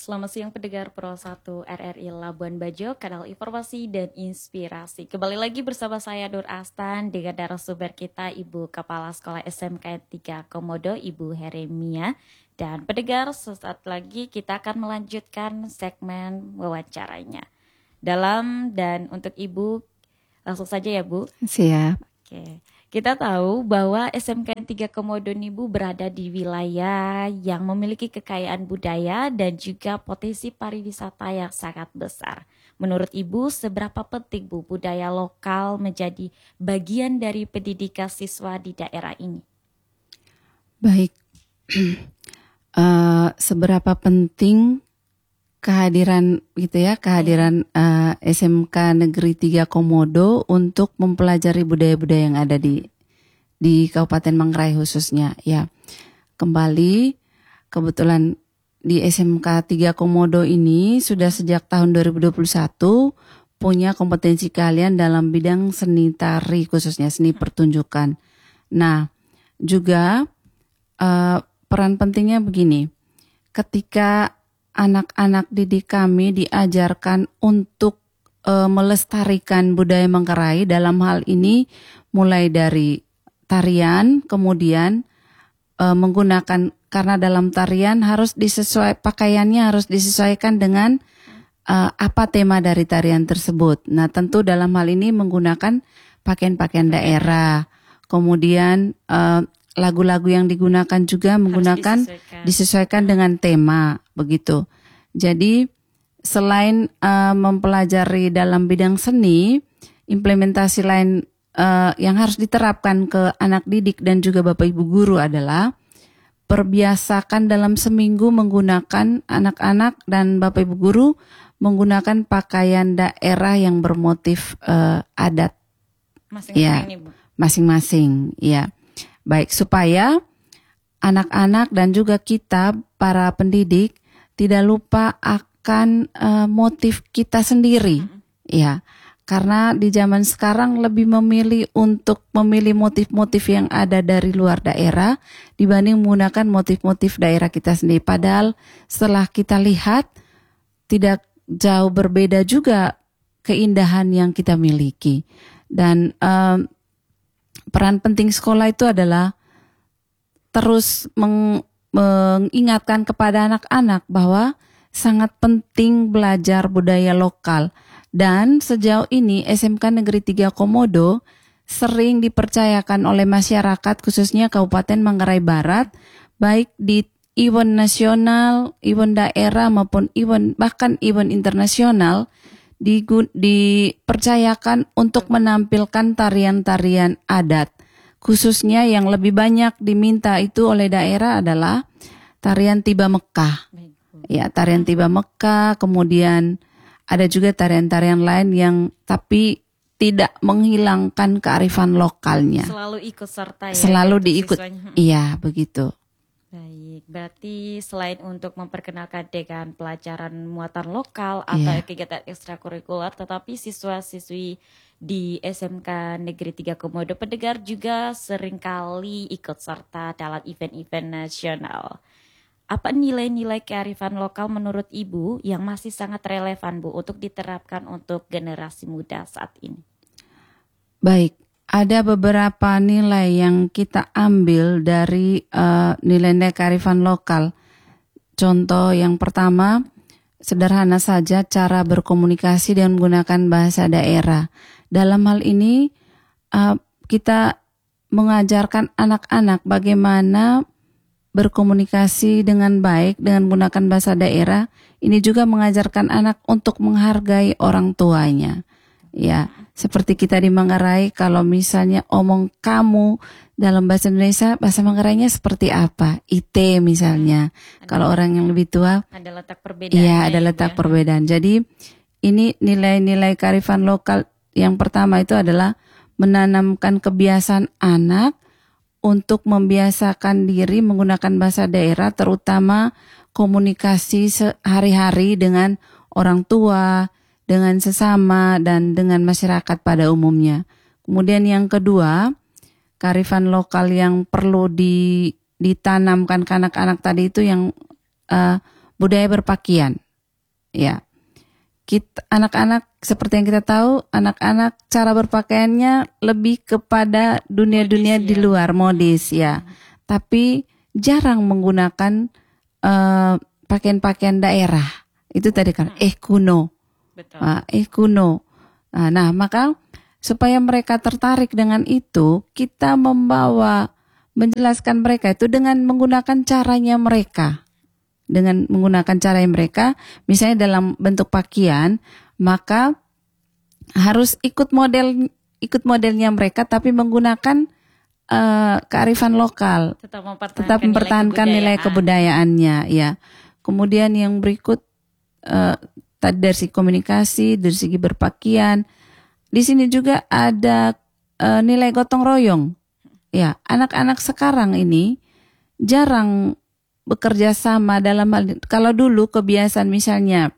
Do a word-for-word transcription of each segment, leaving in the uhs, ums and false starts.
Selamat siang pendengar Pro satu R R I Labuan Bajo, kanal informasi dan inspirasi. Kembali lagi bersama saya Nur Astan dengan narasumber kita Ibu Kepala Sekolah S M K N tiga Komodo, Ibu Heremia. Dan pendengar, sesaat lagi kita akan melanjutkan segmen wawancaranya. Dalam dan untuk Ibu, langsung saja ya Bu. Siap. Oke. Kita tahu bahwa S M K N tiga Komodo Ibu berada di wilayah yang memiliki kekayaan budaya dan juga potensi pariwisata yang sangat besar. Menurut Ibu, seberapa penting Bu budaya lokal menjadi bagian dari pendidikan siswa di daerah ini? Baik, uh, seberapa penting kehadiran gitu ya, kehadiran uh, S M K Negeri tiga Komodo untuk mempelajari budaya-budaya yang ada di di Kabupaten Manggarai khususnya. Ya, kembali kebetulan di S M K tiga Komodo ini sudah sejak tahun dua ribu dua puluh satu punya kompetensi keahlian dalam bidang seni tari, khususnya seni pertunjukan. Nah, juga uh, peran pentingnya begini, ketika anak-anak didik kami diajarkan untuk e, melestarikan budaya Manggarai, dalam hal ini mulai dari tarian, kemudian e, menggunakan, karena dalam tarian harus disesuaikan, pakaiannya harus disesuaikan dengan e, apa tema dari tarian tersebut. Nah, tentu dalam hal ini menggunakan pakaian-pakaian daerah, kemudian e, lagu-lagu yang digunakan juga menggunakan disesuaikan. disesuaikan dengan tema, begitu. Jadi selain uh, mempelajari dalam bidang seni, implementasi lain uh, yang harus diterapkan ke anak didik dan juga Bapak Ibu guru adalah perbiasakan dalam seminggu menggunakan anak-anak dan Bapak Ibu guru menggunakan pakaian daerah yang bermotif uh, adat. Masing-masing ya, ini, Bu. Masing-masing, ya. Baik, supaya anak-anak dan juga kita, para pendidik, tidak lupa akan uh, motif kita sendiri. Mm-hmm. Ya, karena di zaman sekarang lebih memilih untuk memilih motif-motif yang ada dari luar daerah dibanding menggunakan motif-motif daerah kita sendiri. Padahal setelah kita lihat, tidak jauh berbeda juga keindahan yang kita miliki. Dan um, peran penting sekolah itu adalah terus meng, mengingatkan kepada anak-anak bahwa sangat penting belajar budaya lokal. Dan sejauh ini S M K Negeri tiga Komodo sering dipercayakan oleh masyarakat, khususnya Kabupaten Manggarai Barat, baik di event nasional, event daerah maupun event, bahkan event internasional, dipercayakan untuk menampilkan tarian-tarian adat. Khususnya yang lebih banyak diminta itu oleh daerah adalah tarian Tiba Mekah. Ya, tarian Tiba Mekah, kemudian ada juga tarian-tarian lain yang tapi tidak menghilangkan kearifan lokalnya. Selalu ikut serta ya. Selalu diikut. Iya, begitu. Baik, berarti selain untuk memperkenalkan dengan pelajaran muatan lokal atau yeah. kegiatan ekstrakurikuler, tetapi siswa-siswi di S M K Negeri tiga Komodo pendengar juga seringkali ikut serta dalam event-event nasional. Apa nilai-nilai kearifan lokal menurut Ibu yang masih sangat relevan Bu untuk diterapkan untuk generasi muda saat ini? Baik. Ada beberapa nilai yang kita ambil dari uh, nilai-nilai kearifan lokal. Contoh yang pertama, sederhana saja cara berkomunikasi dengan menggunakan bahasa daerah. Dalam hal ini uh, kita mengajarkan anak-anak bagaimana berkomunikasi dengan baik dengan menggunakan bahasa daerah. Ini juga mengajarkan anak untuk menghargai orang tuanya. Ya, seperti kita di Manggarai, kalau misalnya omong kamu dalam bahasa Indonesia, bahasa Manggarainya seperti apa? Ite misalnya. Hmm, kalau orang yang lebih tua, ada letak perbedaan. Iya, ada letak ya. perbedaan. Jadi ini nilai-nilai kearifan lokal yang pertama itu adalah menanamkan kebiasaan anak untuk membiasakan diri menggunakan bahasa daerah, terutama komunikasi sehari-hari dengan orang tua, dengan sesama, dan dengan masyarakat pada umumnya. Kemudian yang kedua, kearifan lokal yang perlu di, ditanamkan ke anak-anak tadi itu yang uh, budaya berpakaian. Ya. Kita anak-anak seperti yang kita tahu, anak-anak cara berpakaiannya lebih kepada dunia-dunia Modis, di ya. luar, modis ya. Hmm. Tapi jarang menggunakan uh, pakaian-pakaian daerah. Itu tadi kan eh kuno. Betul. Ah, eh kuno. Ah, Nah, maka supaya mereka tertarik dengan itu, kita membawa menjelaskan mereka itu dengan menggunakan caranya mereka. Dengan menggunakan cara mereka, misalnya dalam bentuk pakaian, maka harus ikut model ikut modelnya mereka, tapi menggunakan uh, kearifan lokal, Tetap mempertahankan, tetap mempertahankan nilai, nilai kebudayaannya. Ya, kemudian yang berikut uh, tadi dari segi komunikasi, dari segi berpakaian, di sini juga ada uh, nilai gotong royong. Ya, anak-anak sekarang ini jarang bekerja sama dalam hal, kalau dulu kebiasaan misalnya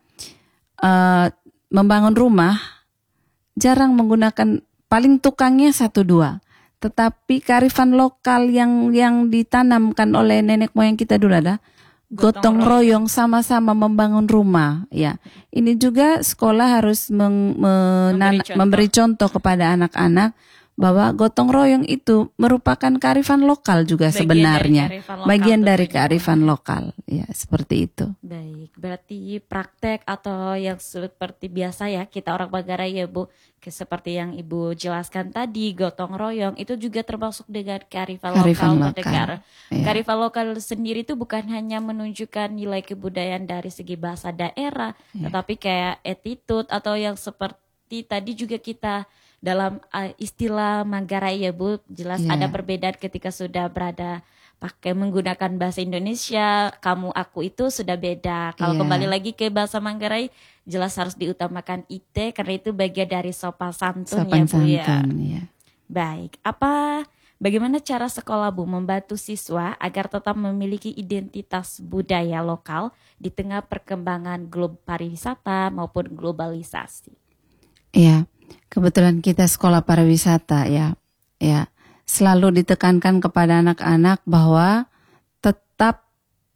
uh, membangun rumah jarang menggunakan, paling tukangnya satu dua, tetapi kearifan lokal yang yang ditanamkan oleh nenek moyang kita dulu ada gotong royong, sama-sama membangun rumah. Ya, ini juga sekolah harus meng, menana, memberi, contoh. memberi contoh kepada anak-anak bahwa gotong royong itu merupakan kearifan lokal juga bagian sebenarnya, dari lokal, bagian dari kearifan lokal, ya seperti itu. Baik, berarti praktek atau yang seperti biasa ya kita orang Manggarai ya Bu, seperti yang Ibu jelaskan tadi, gotong royong itu juga termasuk dengan kearifan, kearifan lokal, lokal. Ya. Kearifan lokal sendiri itu bukan hanya menunjukkan nilai kebudayaan dari segi bahasa daerah, ya. Tetapi kayak attitude atau yang seperti tadi juga kita dalam uh, istilah Manggarai ya Bu, jelas yeah. ada perbedaan ketika sudah berada pakai menggunakan bahasa Indonesia, kamu aku itu sudah beda. Kalau yeah. kembali lagi ke bahasa Manggarai, jelas harus diutamakan ite karena itu bagian dari sopan santun sopan ya Bu ya. Santun, ya. Baik, apa bagaimana cara sekolah Bu membantu siswa agar tetap memiliki identitas budaya lokal di tengah perkembangan global pariwisata maupun globalisasi? Iya. Kebetulan kita sekolah pariwisata ya, ya selalu ditekankan kepada anak-anak bahwa tetap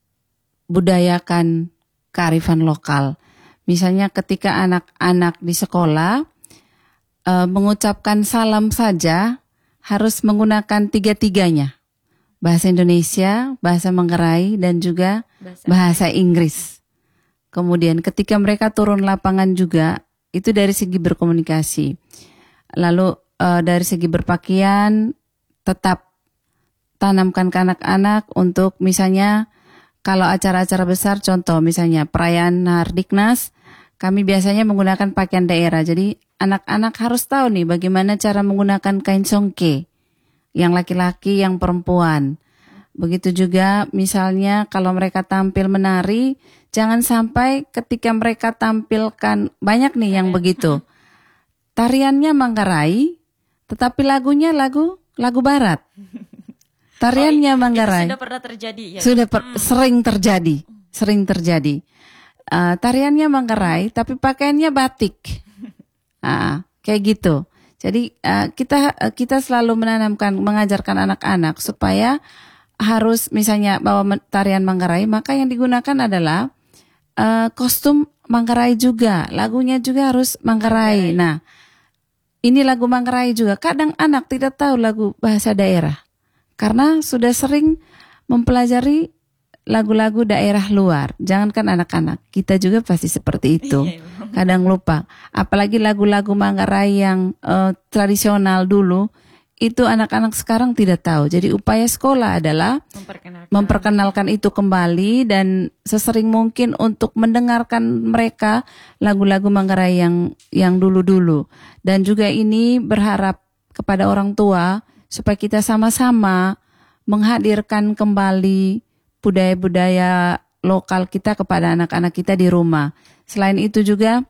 budayakan kearifan lokal. Misalnya ketika anak-anak di sekolah e, mengucapkan salam saja harus menggunakan tiga-tiganya, bahasa Indonesia, bahasa Manggarai, dan juga bahasa, bahasa Inggris. Kemudian ketika mereka turun lapangan juga, itu dari segi berkomunikasi. Lalu uh, dari segi berpakaian tetap tanamkan ke anak-anak untuk misalnya kalau acara-acara besar, contoh misalnya perayaan Hardiknas, kami biasanya menggunakan pakaian daerah. Jadi anak-anak harus tahu nih bagaimana cara menggunakan kain songke, yang laki-laki, yang perempuan. Begitu juga misalnya kalau mereka tampil menari, jangan sampai ketika mereka tampilkan, banyak nih yang begitu. Tariannya Manggarai, tetapi lagunya lagu lagu barat. Tariannya oh, Manggarai. Sudah pernah terjadi ya? Sudah per, hmm. sering terjadi, sering terjadi. Uh, tariannya Manggarai, tapi pakaiannya batik. Uh, kayak gitu. Jadi uh, kita uh, kita selalu menanamkan, mengajarkan anak-anak supaya harus misalnya bawa tarian Manggarai, maka yang digunakan adalah uh, kostum Manggarai juga, lagunya juga harus Manggarai. Nah, ini lagu Manggarai juga. Kadang anak tidak tahu lagu bahasa daerah karena sudah sering mempelajari lagu-lagu daerah luar. Jangankan anak-anak, kita juga pasti seperti itu. Kadang lupa. Apalagi lagu-lagu Manggarai yang uh, tradisional dulu, itu anak-anak sekarang tidak tahu. Jadi upaya sekolah adalah memperkenalkan. memperkenalkan itu kembali dan sesering mungkin untuk mendengarkan mereka lagu-lagu Manggarai yang yang dulu-dulu. Dan juga ini berharap kepada orang tua supaya kita sama-sama menghadirkan kembali budaya-budaya lokal kita kepada anak-anak kita di rumah. Selain itu juga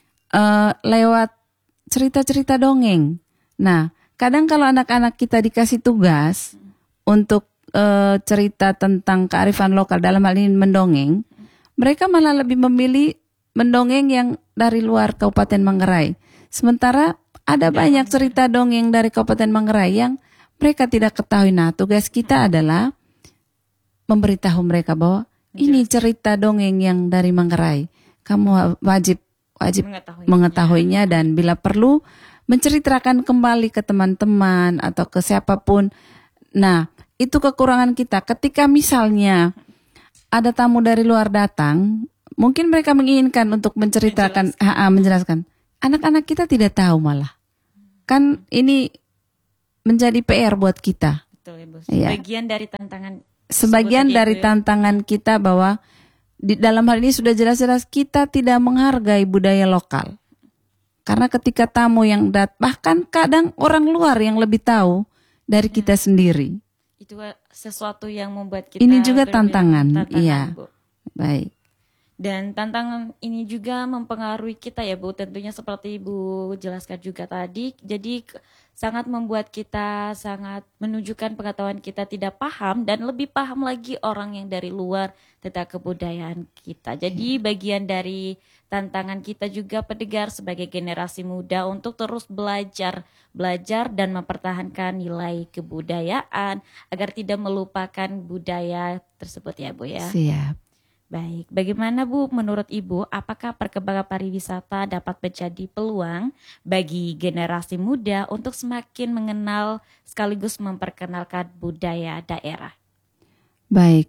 uh, lewat cerita-cerita dongeng. Nah, kadang kalau anak-anak kita dikasih tugas untuk uh, cerita tentang kearifan lokal, dalam hal ini mendongeng, mereka malah lebih memilih mendongeng yang dari luar Kabupaten Manggarai. Sementara ada banyak cerita dongeng dari Kabupaten Manggarai yang mereka tidak ketahui. Nah, tugas kita adalah memberitahu mereka bahwa ini cerita dongeng yang dari Manggarai. Kamu wajib wajib Mengetahuinya. mengetahuinya dan bila perlu menceritakan kembali ke teman-teman atau ke siapapun. Nah, itu kekurangan kita. Ketika misalnya ada tamu dari luar datang, mungkin mereka menginginkan untuk menceritakan, menjelaskan. Ha, menjelaskan. Anak-anak kita tidak tahu malah. Kan ini menjadi P R buat kita. Betul, Ibu. Ya. Bagian dari tantangan. Sebagian dari itu, tantangan kita bahwa di dalam hal ini sudah jelas-jelas kita tidak menghargai budaya lokal. Karena ketika tamu yang dat, bahkan kadang orang luar yang lebih tahu dari kita ya. Sendiri. Itu sesuatu yang membuat kita. Ini juga tantangan, tantangan iya. Bu. Baik. Dan tantangan ini juga mempengaruhi kita ya Bu, tentunya seperti Ibu jelaskan juga tadi. Jadi sangat membuat kita sangat menunjukkan pengetahuan kita tidak paham dan lebih paham lagi orang yang dari luar tentang kebudayaan kita. Jadi bagian dari tantangan kita juga pendengar sebagai generasi muda untuk terus belajar, belajar dan mempertahankan nilai kebudayaan agar tidak melupakan budaya tersebut ya Bu ya. Siap. Baik, bagaimana Bu menurut Ibu, apakah perkembangan pariwisata dapat menjadi peluang bagi generasi muda untuk semakin mengenal sekaligus memperkenalkan budaya daerah? Baik,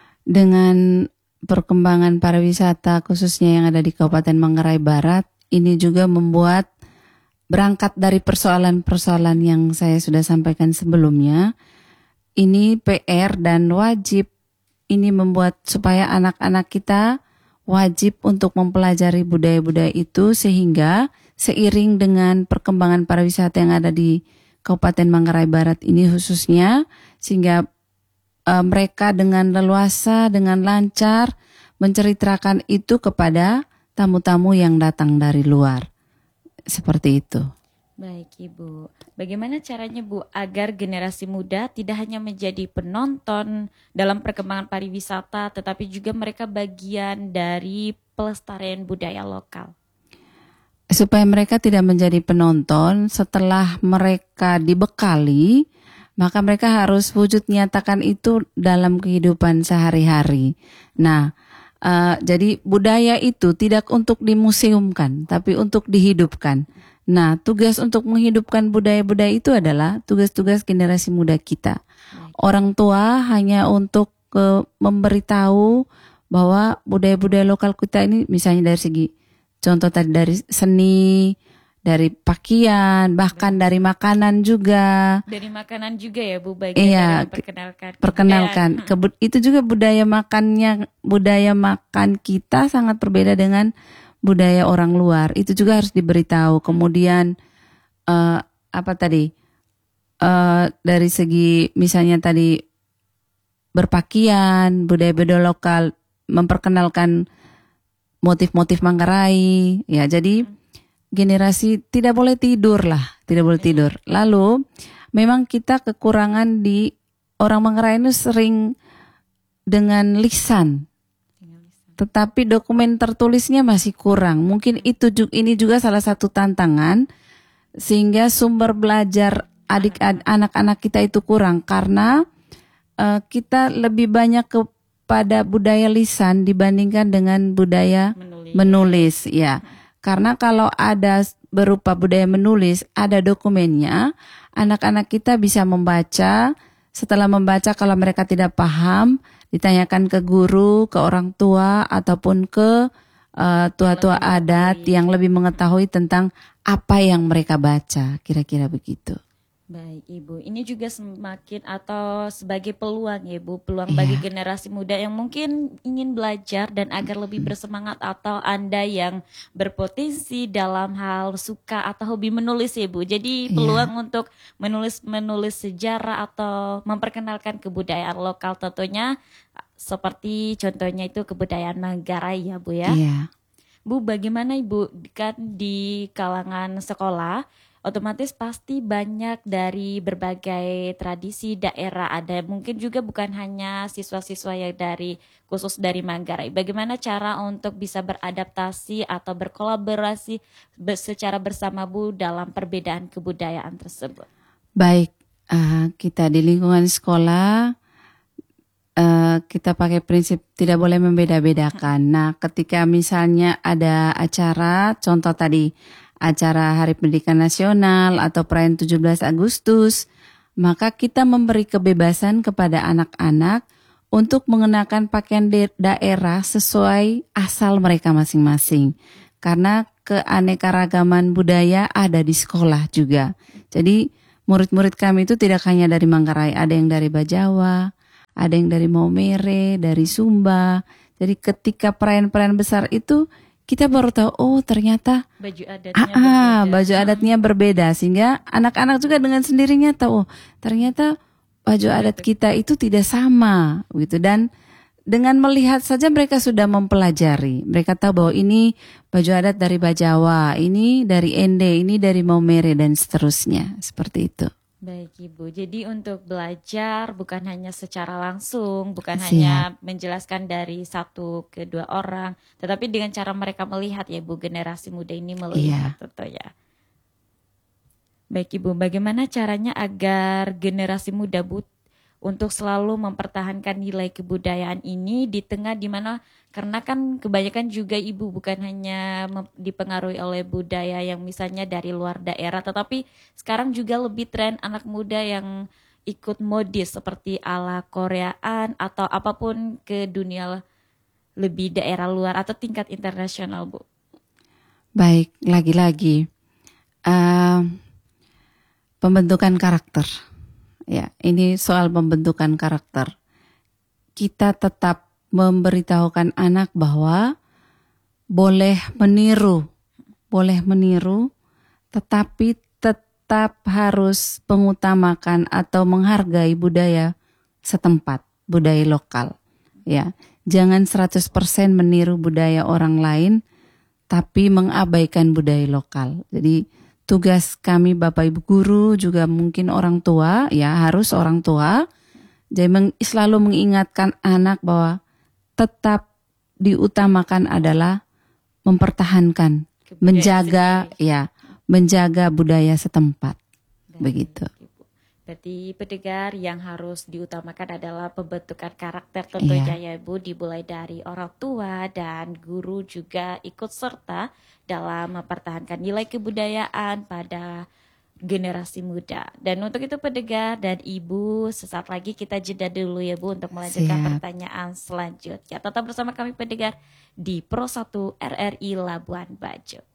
dengan perkembangan pariwisata khususnya yang ada di Kabupaten Manggarai Barat, ini juga membuat berangkat dari persoalan-persoalan yang saya sudah sampaikan sebelumnya, ini P R dan wajib. Ini membuat supaya anak-anak kita wajib untuk mempelajari budaya-budaya itu sehingga seiring dengan perkembangan pariwisata yang ada di Kabupaten Manggarai Barat ini khususnya sehingga uh, mereka dengan leluasa, dengan lancar menceritakan itu kepada tamu-tamu yang datang dari luar. Seperti itu. Baik Ibu, bagaimana caranya Bu agar generasi muda tidak hanya menjadi penonton dalam perkembangan pariwisata tetapi juga mereka bagian dari pelestarian budaya lokal? Supaya mereka tidak menjadi penonton setelah mereka dibekali, maka mereka harus wujud nyatakan itu dalam kehidupan sehari-hari. Nah, uh, jadi budaya itu tidak untuk dimuseumkan tapi untuk dihidupkan. Nah, tugas untuk menghidupkan budaya-budaya itu adalah tugas-tugas generasi muda kita. Orang tua hanya untuk uh, memberitahu bahwa budaya-budaya lokal kita ini misalnya dari segi contoh tadi dari seni, dari pakaian, bahkan dari makanan juga. Dari makanan juga ya Bu, bagian iya, dari memperkenalkan. Perkenalkan. Kebud- itu juga budaya makannya, budaya makan kita sangat berbeda dengan budaya orang luar, itu juga harus diberitahu. Kemudian uh, apa tadi uh, dari segi misalnya tadi berpakaian, budaya-budaya lokal, memperkenalkan motif-motif Manggarai, ya. Jadi generasi tidak boleh tidur lah, tidak boleh tidur. Lalu memang kita kekurangan di orang Manggarai itu sering dengan lisan. Tetapi dokumen tertulisnya masih kurang. Mungkin itu juga, ini juga salah satu tantangan sehingga sumber belajar adik anak-anak kita itu kurang karena uh, kita lebih banyak kepada budaya lisan dibandingkan dengan budaya menulis, menulis ya. Karena kalau ada berupa budaya menulis, ada dokumennya, anak-anak kita bisa membaca. Setelah membaca, kalau mereka tidak paham, ditanyakan ke guru, ke orang tua, ataupun ke uh, tua-tua adat yang lebih mengetahui tentang apa yang mereka baca. Kira-kira begitu. Baik Ibu, ini juga semakin atau sebagai peluang ya Bu, peluang yeah. bagi generasi muda yang mungkin ingin belajar dan agar lebih bersemangat atau Anda yang berpotensi dalam hal suka atau hobi menulis ya Bu. Jadi peluang yeah. untuk menulis-menulis sejarah atau memperkenalkan kebudayaan lokal tentunya seperti contohnya itu kebudayaan Manggarai ya Bu ya. Yeah. Bu, bagaimana Ibu kan di kalangan sekolah otomatis pasti banyak dari berbagai tradisi daerah ada. Mungkin juga bukan hanya siswa-siswa yang dari khusus dari Manggarai. Bagaimana cara untuk bisa beradaptasi atau berkolaborasi secara bersama Bu dalam perbedaan kebudayaan tersebut? Baik, uh, kita di lingkungan sekolah uh, kita pakai prinsip tidak boleh membeda-bedakan. Nah, ketika misalnya ada acara, contoh tadi acara Hari Pendidikan Nasional atau perayaan tujuh belas Agustus, maka kita memberi kebebasan kepada anak-anak untuk mengenakan pakaian daerah sesuai asal mereka masing-masing. Karena keanekaragaman budaya ada di sekolah juga. Jadi murid-murid kami itu tidak hanya dari Manggarai, ada yang dari Bajawa, ada yang dari Maumere, dari Sumba. Jadi ketika perayaan-perayaan besar itu kita baru tahu, oh ternyata baju adatnya ah, berbeda. ah, baju adatnya berbeda. Sehingga anak-anak juga dengan sendirinya tahu, oh ternyata baju adat kita itu tidak sama gitu. Dan dengan melihat saja mereka sudah mempelajari. Mereka tahu bahwa ini baju adat dari Bajawa, ini dari Ende, ini dari Maumere dan seterusnya. Seperti itu. Baik Ibu, jadi untuk belajar bukan hanya secara langsung, bukan Siap. hanya menjelaskan dari satu ke dua orang, tetapi dengan cara mereka melihat ya Ibu, generasi muda ini melihat tentu ya. Baik Ibu, bagaimana caranya agar generasi muda Bu untuk selalu mempertahankan nilai kebudayaan ini di tengah dimana, karena kan kebanyakan juga Ibu bukan hanya dipengaruhi oleh budaya yang misalnya dari luar daerah, tetapi sekarang juga lebih tren anak muda yang ikut modis seperti ala Koreaan atau apapun ke dunia lebih daerah luar atau tingkat internasional Bu. Baik, lagi-lagi uh, pembentukan karakter. Ya, ini soal pembentukan karakter. Kita tetap memberitahukan anak bahwa boleh meniru, boleh meniru, tetapi tetap harus mengutamakan atau menghargai budaya setempat, budaya lokal. Ya, jangan seratus persen meniru budaya orang lain, tapi mengabaikan budaya lokal. Jadi tugas kami Bapak Ibu guru juga mungkin orang tua, ya harus orang tua, jadi meng, selalu mengingatkan anak bahwa tetap diutamakan adalah mempertahankan, Kebudayaan menjaga, sendiri. ya, menjaga budaya setempat, dan begitu. Berarti pendengar yang harus diutamakan adalah pembentukan karakter tentunya Iya. ya Bu, dimulai dari orang tua dan guru juga ikut serta dalam mempertahankan nilai kebudayaan pada generasi muda. Dan untuk itu pendengar dan Ibu, sesaat lagi kita jeda dulu ya Bu untuk melanjutkan Siap. pertanyaan selanjutnya. Tetap bersama kami pendengar di Pro satu R R I Labuan Bajo.